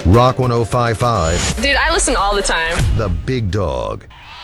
Rock 105.5, Dude, I listen all the time. The Big Dog.